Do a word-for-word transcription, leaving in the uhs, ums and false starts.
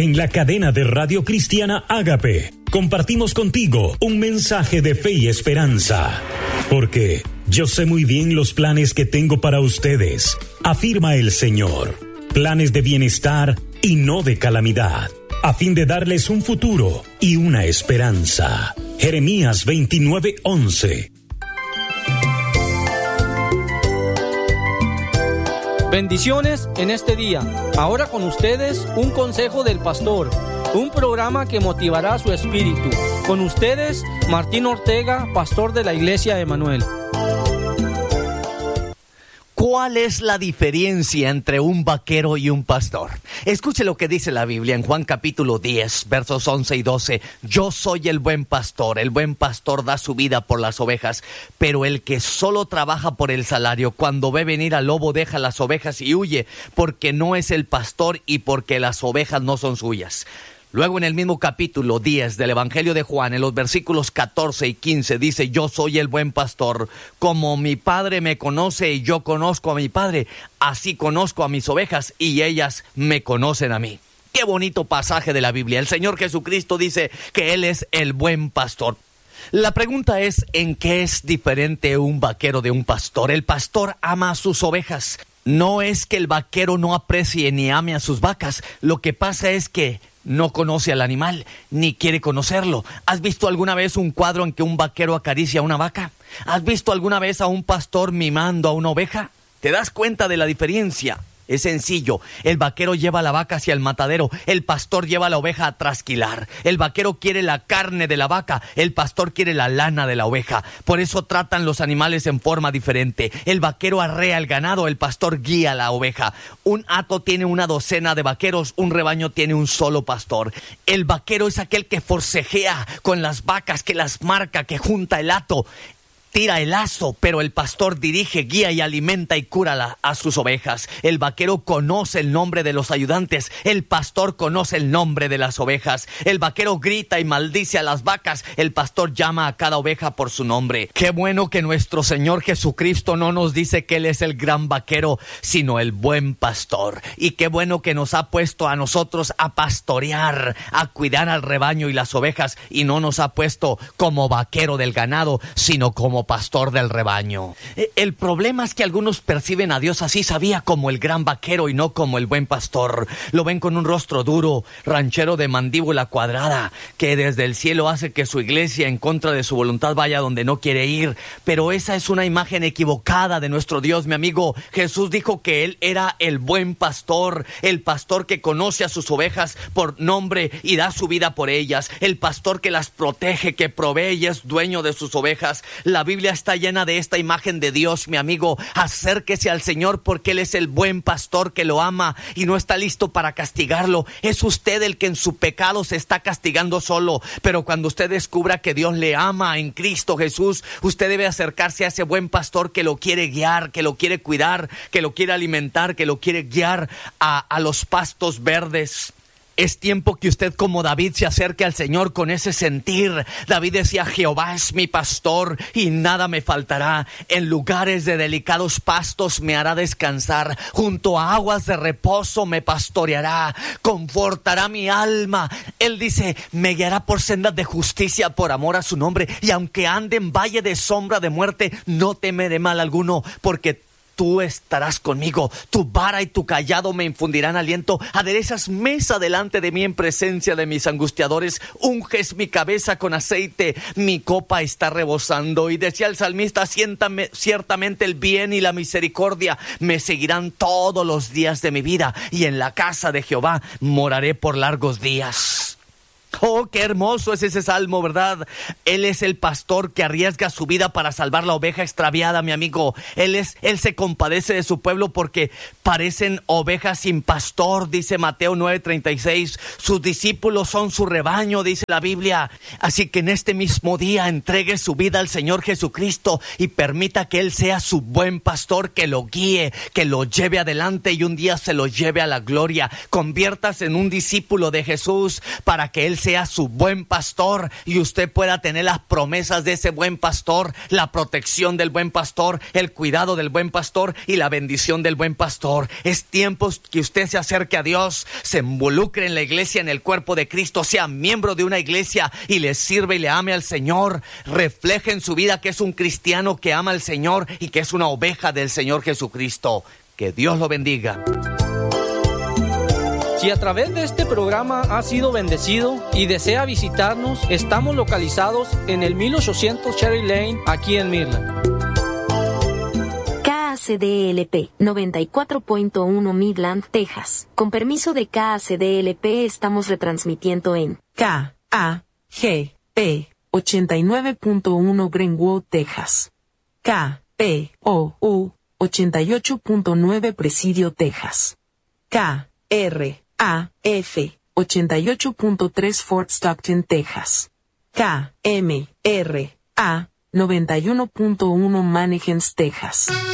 En la cadena de Radio Cristiana Ágape, compartimos contigo un mensaje de fe y esperanza. Porque yo sé muy bien los planes que tengo para ustedes, afirma el Señor. Planes de bienestar y no de calamidad, a fin de darles un futuro y una esperanza. Jeremías veintinueve once. Bendiciones en este día. Ahora con ustedes un consejo del pastor, un programa que motivará su espíritu. Con ustedes, Martín Ortega, pastor de la Iglesia Emanuel. ¿Cuál es la diferencia entre un vaquero y un pastor? Escuche lo que dice la Biblia en Juan capítulo diez, versos once y doce. Yo soy el buen pastor, el buen pastor da su vida por las ovejas, pero el que solo trabaja por el salario, cuando ve venir al lobo deja las ovejas y huye, porque no es el pastor y porque las ovejas no son suyas. Luego en el mismo capítulo diez del Evangelio de Juan, en los versículos catorce y quince, dice: yo soy el buen pastor, como mi Padre me conoce y yo conozco a mi Padre, así conozco a mis ovejas y ellas me conocen a mí. Qué bonito pasaje de la Biblia. El Señor Jesucristo dice que Él es el buen pastor. La pregunta es, ¿en qué es diferente un vaquero de un pastor? El pastor ama a sus ovejas. No es que el vaquero no aprecie ni ame a sus vacas. Lo que pasa es que no conoce al animal, ni quiere conocerlo. ¿Has visto alguna vez un cuadro en que un vaquero acaricia a una vaca? ¿Has visto alguna vez a un pastor mimando a una oveja? ¿Te das cuenta de la diferencia? Es sencillo. El vaquero lleva la vaca hacia el matadero. El pastor lleva la oveja a trasquilar. El vaquero quiere la carne de la vaca. El pastor quiere la lana de la oveja. Por eso tratan los animales en forma diferente. El vaquero arrea el ganado. El pastor guía la oveja. Un hato tiene una docena de vaqueros. Un rebaño tiene un solo pastor. El vaquero es aquel que forcejea con las vacas, que las marca, que junta el hato, tira el lazo, pero el pastor dirige, guía y alimenta y cura la, a sus ovejas. El vaquero conoce el nombre de los ayudantes. El pastor conoce el nombre de las ovejas. El vaquero grita y maldice a las vacas. El pastor llama a cada oveja por su nombre. Qué bueno que nuestro Señor Jesucristo no nos dice que Él es el gran vaquero, sino el buen pastor. Y qué bueno que nos ha puesto a nosotros a pastorear, a cuidar al rebaño y las ovejas, y no nos ha puesto como vaquero del ganado, sino como pastor del rebaño. El problema es que algunos perciben a Dios así, sabía, como el gran vaquero y no como el buen pastor. Lo ven con un rostro duro, ranchero de mandíbula cuadrada, que desde el cielo hace que su iglesia en contra de su voluntad vaya donde no quiere ir. Pero esa es una imagen equivocada de nuestro Dios, mi amigo. Jesús dijo que Él era el buen pastor, el pastor que conoce a sus ovejas por nombre y da su vida por ellas, el pastor que las protege, que provee y es dueño de sus ovejas. La La Biblia está llena de esta imagen de Dios, mi amigo. Acérquese al Señor porque Él es el buen pastor que lo ama y no está listo para castigarlo. Es usted el que en su pecado se está castigando solo. Pero cuando usted descubra que Dios le ama en Cristo Jesús, usted debe acercarse a ese buen pastor que lo quiere guiar, que lo quiere cuidar, que lo quiere alimentar, que lo quiere guiar a, a los pastos verdes. Es tiempo que usted, como David, se acerque al Señor con ese sentir. David decía: Jehová es mi pastor y nada me faltará. En lugares de delicados pastos me hará descansar. Junto a aguas de reposo me pastoreará. Confortará mi alma. Él dice: me guiará por sendas de justicia por amor a su nombre. Y aunque ande en valle de sombra de muerte, no temeré mal alguno, porque tú estarás conmigo, tu vara y tu cayado me infundirán aliento. Aderezas mesa delante de mí en presencia de mis angustiadores. Unges mi cabeza con aceite, mi copa está rebosando. Y decía el salmista: siéntame, ciertamente el bien y la misericordia me seguirán todos los días de mi vida, y en la casa de Jehová moraré por largos días. Oh, qué hermoso es ese salmo, ¿verdad? Él es el pastor que arriesga su vida para salvar la oveja extraviada, mi amigo. Él es, él se compadece de su pueblo porque parecen ovejas sin pastor, dice Mateo nueve treinta y seis. Sus discípulos son su rebaño, dice la Biblia. Así que en este mismo día entregue su vida al Señor Jesucristo y permita que Él sea su buen pastor, que lo guíe, que lo lleve adelante y un día se lo lleve a la gloria. Conviértase en un discípulo de Jesús para que Él sea sea su buen pastor y usted pueda tener las promesas de ese buen pastor, la protección del buen pastor, el cuidado del buen pastor y la bendición del buen pastor. Es tiempo que usted se acerque a Dios, se involucre en la iglesia, en el cuerpo de Cristo, sea miembro de una iglesia y le sirve y le ame al Señor. Refleje en su vida que es un cristiano que ama al Señor y que es una oveja del Señor Jesucristo. Que Dios lo bendiga. Si a través de este programa ha sido bendecido y desea visitarnos, estamos localizados en el mil ochocientos Cherry Lane, aquí en Midland. K A C D L P noventa y cuatro punto uno Midland, Texas. Con permiso de K A C D L P estamos retransmitiendo en K A G P ochenta y nueve punto uno Greenwood, Texas. K P O U ochenta y ocho punto nueve Presidio, Texas. K R A F ochenta y ocho punto tres Fort Stockton, Texas. K M R A noventa y uno punto uno Mannequins, Texas.